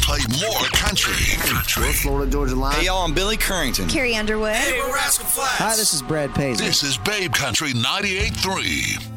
play more country. We're Florida Georgia Line. Hey, y'all, I'm Billy Currington. Carrie Underwood. Hey, we're Rascal Flatts. Hi, this is Brad Paisley. This is Babe Country 98.3.